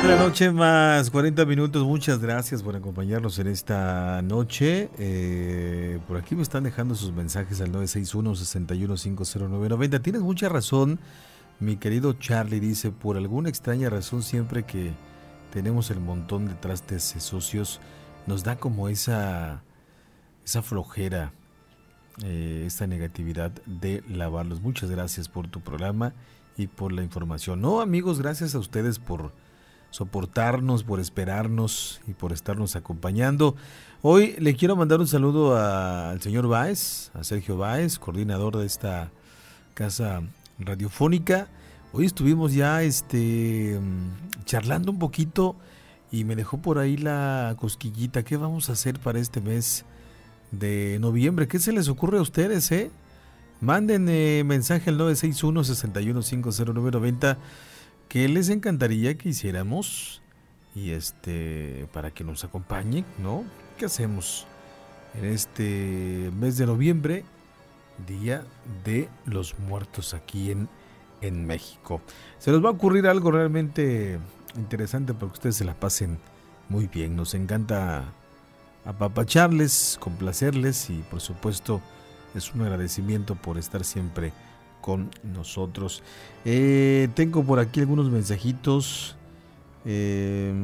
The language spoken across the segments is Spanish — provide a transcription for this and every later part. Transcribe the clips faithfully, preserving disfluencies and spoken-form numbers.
De la noche más cuarenta minutos, muchas gracias por acompañarnos en esta noche. Eh, por aquí me están dejando sus mensajes al nueve seis uno, seis uno cinco cero nueve nueve cero. Tienes mucha razón, mi querido Charlie, dice, por alguna extraña razón siempre que tenemos el montón de trastes sucios, nos da como esa, esa flojera, eh, esta negatividad de lavarlos. Muchas gracias por tu programa y por la información. No, amigos, gracias a ustedes por soportarnos, por esperarnos y por estarnos acompañando. Hoy le quiero mandar un saludo a, al señor Báez, a Sergio Báez, coordinador de esta casa radiofónica. Hoy estuvimos ya este charlando un poquito y me dejó por ahí la cosquillita. ¿Qué vamos a hacer para este mes de noviembre? ¿Qué se les ocurre a ustedes, eh? Manden eh, mensaje al nueve seis uno, seis uno cinco cero nueve nueve cero. ¿Qué les encantaría que hiciéramos? Y este, para que nos acompañen, ¿no? ¿Qué hacemos en este mes de noviembre? Día de los Muertos aquí en, en México. Se nos va a ocurrir algo realmente interesante para que ustedes se la pasen muy bien. Nos encanta apapacharles, complacerles y por supuesto es un agradecimiento por estar siempre con nosotros. Eh, tengo por aquí algunos mensajitos. Eh,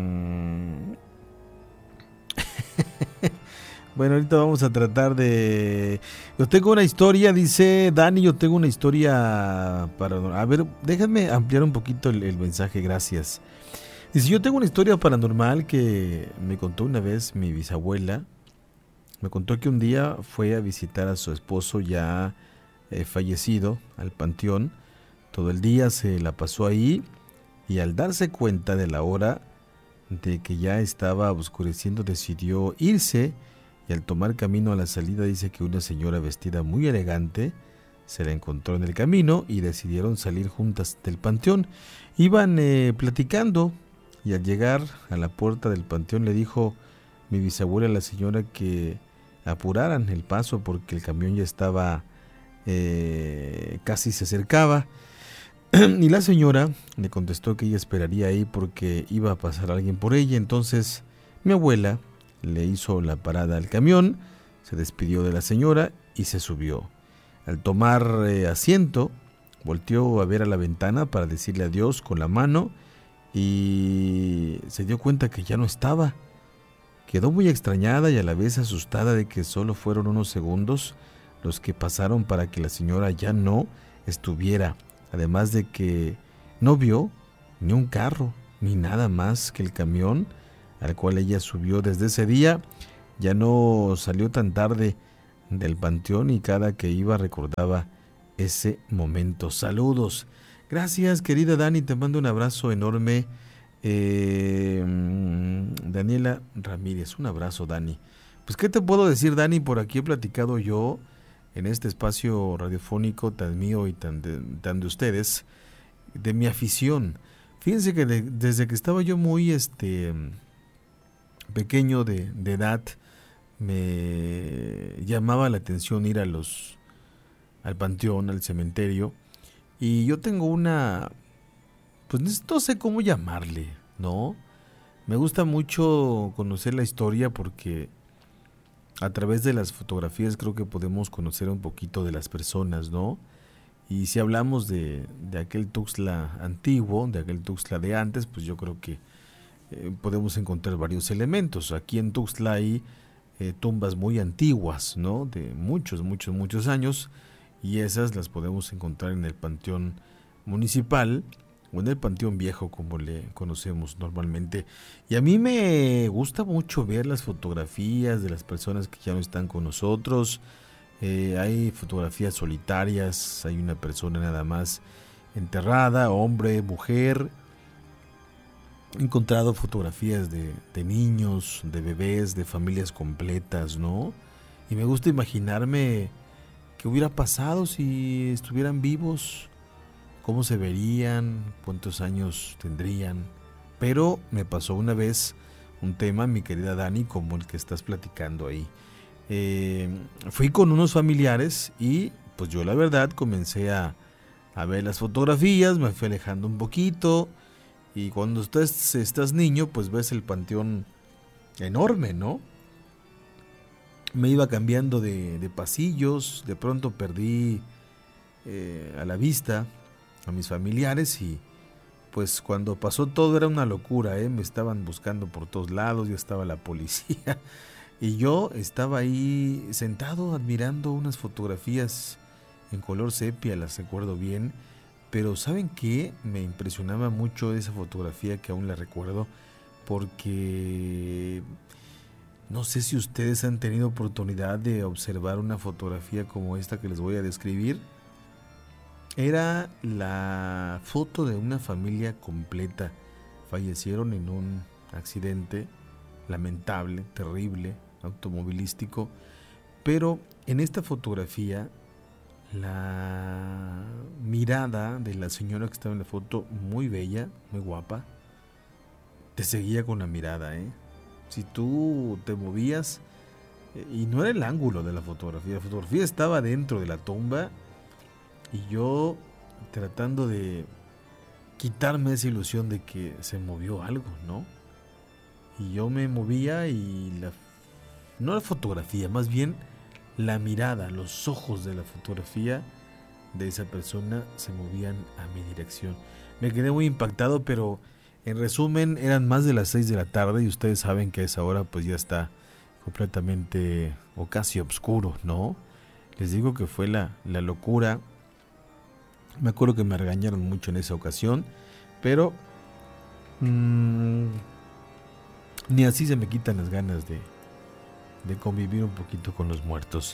bueno, ahorita vamos a tratar de... Yo tengo una historia, dice Dani, yo tengo una historia para... A ver, déjame ampliar un poquito el, el mensaje, gracias. Dice, yo tengo una historia paranormal que me contó una vez mi bisabuela. Me contó que un día fue a visitar a su esposo ya Eh, fallecido al panteón. Todo el día se la pasó ahí y al darse cuenta de la hora de que ya estaba oscureciendo decidió irse, y al tomar camino a la salida dice que una señora vestida muy elegante se la encontró en el camino y decidieron salir juntas del panteón. Iban eh, platicando y al llegar a la puerta del panteón le dijo mi bisabuela a la señora que apuraran el paso porque el camión ya estaba Eh, casi se acercaba. Y la señora le contestó que ella esperaría ahí porque iba a pasar alguien por ella. Entonces mi abuela le hizo la parada al camión, se despidió de la señora y se subió. Al tomar eh, asiento, volteó a ver a la ventana para decirle adiós con la mano y se dio cuenta que ya no estaba. Quedó muy extrañada y a la vez asustada de que solo fueron unos segundos los que pasaron para que la señora ya no estuviera, además de que no vio ni un carro, ni nada más que el camión al cual ella subió. Desde ese día ya no salió tan tarde del panteón y cada que iba recordaba ese momento. Saludos. Gracias, querida Dani, te mando un abrazo enorme. Eh, Daniela Ramírez, un abrazo, Dani. Pues, ¿qué te puedo decir, Dani? Por aquí he platicado yo en este espacio radiofónico tan mío y tan de, tan de ustedes, de mi afición. Fíjense que de, desde que estaba yo muy este pequeño de, de edad, me llamaba la atención ir a los al panteón, al cementerio, y yo tengo una, pues no sé cómo llamarle, ¿no? Me gusta mucho conocer la historia porque a través de las fotografías creo que podemos conocer un poquito de las personas, ¿no? Y si hablamos de, de aquel Tuxtla antiguo, de aquel Tuxtla de antes, pues yo creo que eh, podemos encontrar varios elementos. Aquí en Tuxtla hay eh, tumbas muy antiguas, ¿no? De muchos, muchos, muchos años, y esas las podemos encontrar en el panteón municipal o en el panteón viejo, como le conocemos normalmente. Y a mí me gusta mucho ver las fotografías de las personas que ya no están con nosotros. Eh, hay fotografías solitarias, hay una persona nada más enterrada, hombre, mujer. He encontrado fotografías de, de niños, de bebés, de familias completas, ¿no? Y me gusta imaginarme qué hubiera pasado si estuvieran vivos, cómo se verían, cuántos años tendrían. Pero me pasó una vez un tema, mi querida Dani, como el que estás platicando ahí. Eh, fui con unos familiares y pues yo la verdad comencé a, a ver las fotografías, me fui alejando un poquito Y cuando estás, estás niño, pues ves el panteón enorme, ¿no? Me iba cambiando de, de pasillos, de pronto perdí eh, a la vista a mis familiares y pues cuando pasó todo era una locura, ¿eh? Me estaban buscando por todos lados, ya estaba la policía y yo estaba ahí sentado admirando unas fotografías en color sepia, las recuerdo bien, pero ¿saben qué? Me impresionaba mucho esa fotografía que aún la recuerdo porque no sé si ustedes han tenido oportunidad de observar una fotografía como esta que les voy a describir. Era la foto de una familia completa. Fallecieron en un accidente lamentable, terrible, automovilístico. Pero en esta fotografía, la mirada de la señora que estaba en la foto, muy bella, muy guapa, te seguía con la mirada, ¿eh? Si tú te movías, y no era el ángulo de la fotografía, la fotografía estaba dentro de la tumba. Y yo tratando de quitarme esa ilusión de que se movió algo, ¿no? Y yo me movía y la, no la fotografía, más bien la mirada, los ojos de la fotografía de esa persona se movían a mi dirección. Me quedé muy impactado, pero en resumen eran más de las seis de la tarde y ustedes saben que a esa hora pues ya está completamente o casi oscuro, ¿no? Les digo que fue la, la locura. Me acuerdo que me regañaron mucho en esa ocasión, pero mmm, ni así se me quitan las ganas de, de convivir un poquito con los muertos.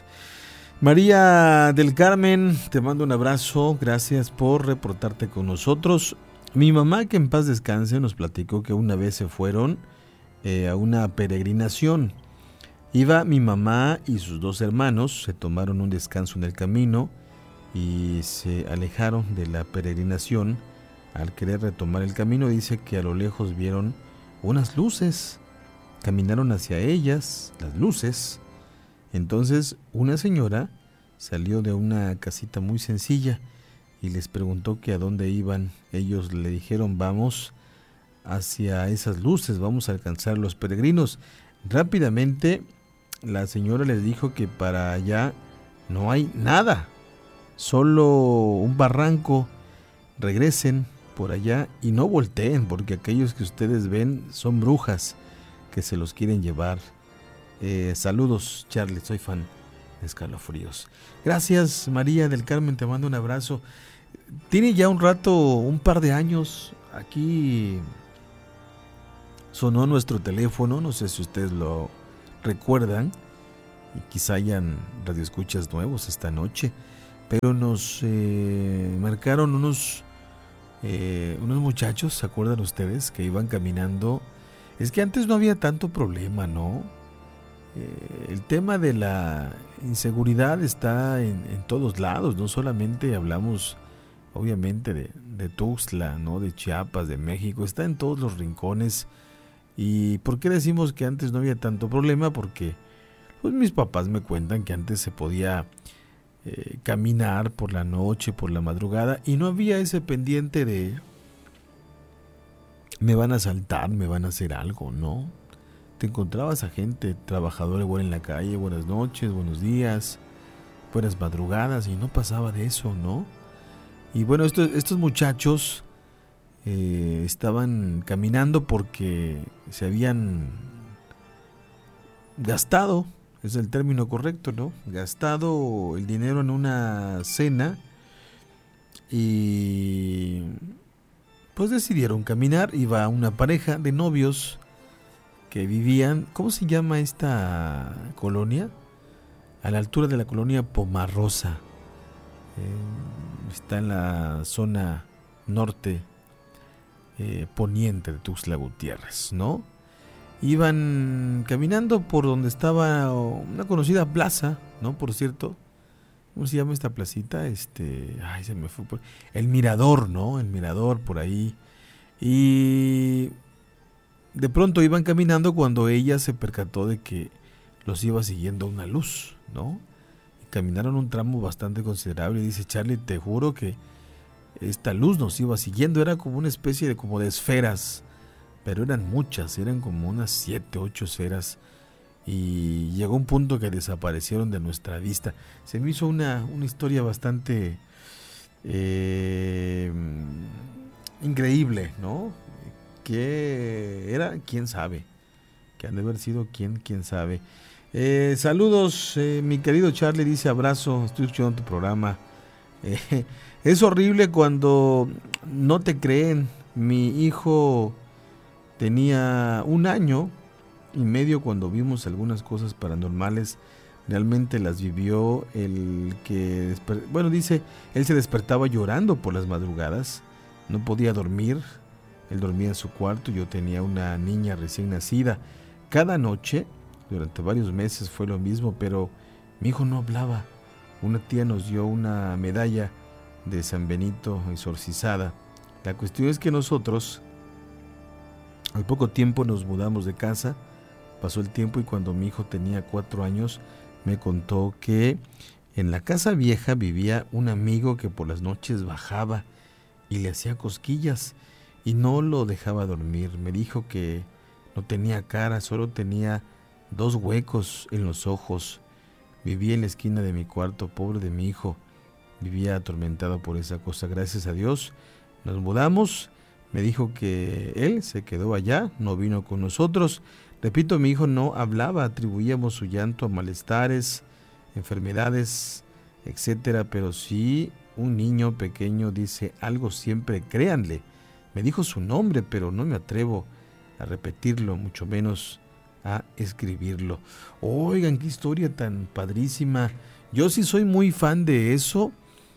María del Carmen, te mando un abrazo, gracias por reportarte con nosotros. Mi mamá, que en paz descanse, nos platicó que una vez se fueron eh, a una peregrinación. Iba mi mamá y sus dos hermanos, se tomaron un descanso en el camino y se alejaron de la peregrinación. Al querer retomar el camino, dice que a lo lejos vieron unas luces, caminaron hacia ellas, las luces. Entonces una señora salió de una casita muy sencilla y les preguntó que a dónde iban. Ellos le dijeron: vamos hacia esas luces, vamos a alcanzar los peregrinos. Rápidamente la señora les dijo que para allá no hay nada, solo un barranco. Regresen por allá y no volteen, porque aquellos que ustedes ven son brujas que se los quieren llevar. Eh, saludos, Charlie, soy fan de Escalofríos. Gracias, María del Carmen, te mando un abrazo. Tiene ya un rato, un par de años, aquí sonó nuestro teléfono, no sé si ustedes lo recuerdan, y quizá hayan radioescuchas nuevos esta noche, pero nos eh, marcaron unos, eh, unos muchachos, ¿se acuerdan ustedes? Que iban caminando. Es que antes no había tanto problema, ¿no? Eh, el tema de la inseguridad está en, en todos lados, no solamente hablamos obviamente de, de Tuxtla, ¿no? De Chiapas, de México, está en todos los rincones. ¿Y por qué decimos que antes no había tanto problema? Porque pues mis papás me cuentan que antes se podía eh, caminar por la noche, por la madrugada, y no había ese pendiente de me van a asaltar, me van a hacer algo, ¿no? Te encontrabas a gente trabajadora igual en la calle, buenas noches, buenos días, buenas madrugadas, y no pasaba de eso, ¿no? Y bueno, estos, estos muchachos eh, estaban caminando porque se habían gastado, es el término correcto, ¿no? Gastado el dinero en una cena y pues decidieron caminar. Iba una pareja de novios que vivían, ¿cómo se llama esta colonia? A la altura de la colonia Pomarrosa. Eh, está en la zona norte eh, poniente de Tuxtla Gutiérrez, ¿no? Iban caminando por donde estaba una conocida plaza, ¿no? Por cierto, ¿cómo se llama esta placita? Este, ay, se me fue por... El Mirador, ¿no? El Mirador por ahí. Y de pronto iban caminando cuando ella se percató de que los iba siguiendo una luz, ¿no? Y caminaron un tramo bastante considerable y dice: Charlie, te juro que esta luz nos iba siguiendo, era como una especie de como de esferas, pero eran muchas, eran como unas siete, ocho esferas, y llegó un punto que desaparecieron de nuestra vista. Se me hizo una, una historia bastante eh, increíble, ¿no? Que era, quién sabe, que han de haber sido quién, quién sabe. Eh, saludos, eh, mi querido Charlie, dice abrazo, estoy escuchando tu programa. Eh, es horrible cuando no te creen. Mi hijo tenía un año y medio cuando vimos algunas cosas paranormales. Realmente las vivió. El que, desper- bueno, dice, él se despertaba llorando por las madrugadas, no podía dormir. Él dormía en su cuarto, yo tenía una niña recién nacida. Cada noche, durante varios meses fue lo mismo, pero mi hijo no hablaba. Una tía nos dio una medalla de San Benito exorcizada. La cuestión es que nosotros al poco tiempo nos mudamos de casa. Pasó el tiempo y cuando mi hijo tenía cuatro años me contó que en la casa vieja vivía un amigo que por las noches bajaba y le hacía cosquillas y no lo dejaba dormir. Me dijo que no tenía cara, solo tenía dos huecos en los ojos. Vivía en la esquina de mi cuarto, pobre de mi hijo. Vivía atormentado por esa cosa. Gracias a Dios nos mudamos. Me dijo que él se quedó allá, no vino con nosotros. Repito, mi hijo no hablaba, atribuíamos su llanto a malestares, enfermedades, etcétera. Pero si un niño pequeño dice algo, siempre créanle. Me dijo su nombre, pero no me atrevo a repetirlo, mucho menos a escribirlo. Oigan, qué historia tan padrísima. Yo sí soy muy fan de eso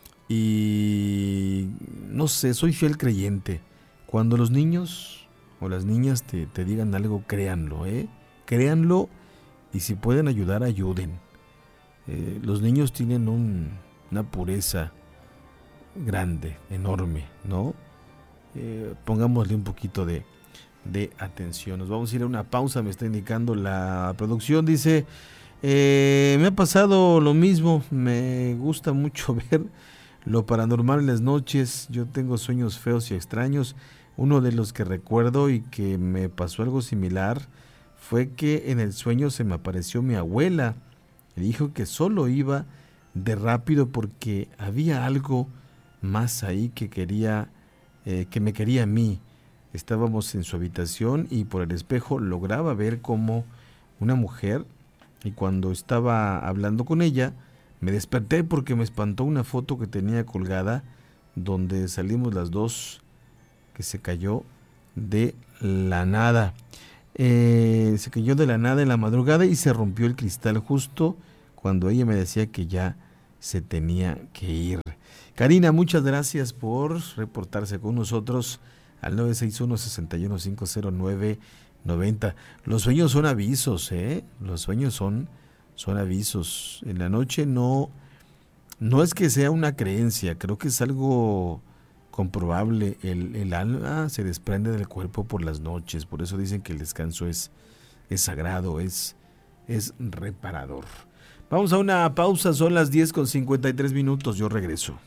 y no sé, soy fiel creyente. Cuando los niños o las niñas te, te digan algo, créanlo, ¿eh? Créanlo y si pueden ayudar, ayuden. Eh, los niños tienen un, una pureza grande, enorme, ¿no? Eh, pongámosle un poquito de, de atención. Nos vamos a ir a una pausa, me está indicando la producción. Dice, eh, me ha pasado lo mismo, me gusta mucho ver lo paranormal en las noches. Yo tengo sueños feos y extraños. Uno de los que recuerdo y que me pasó algo similar fue que en el sueño se me apareció mi abuela. Me dijo que solo iba de rápido porque había algo más ahí que quería, eh, que me quería a mí. Estábamos en su habitación y por el espejo lograba ver como una mujer, y cuando estaba hablando con ella me desperté porque me espantó una foto que tenía colgada donde salimos las dos, que se cayó de la nada. Eh, se cayó de la nada en la madrugada y se rompió el cristal justo cuando ella me decía que ya se tenía que ir. Karina, muchas gracias por reportarse con nosotros al nueve seis uno, seis uno cinco cero nueve nueve cero. Los sueños son avisos, ¿eh? Los sueños son, son avisos. En la noche no, no es que sea una creencia, creo que es algo comprobable. El, el alma se desprende del cuerpo por las noches, por eso dicen que el descanso es, es sagrado, es, es reparador. Vamos a una pausa, son las diez con cincuenta y tres minutos, yo regreso.